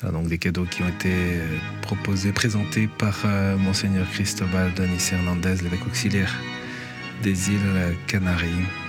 Donc des cadeaux qui ont été présentés par Monseigneur Cristobal Denis Hernandez, l'évêque auxiliaire des îles Canaries.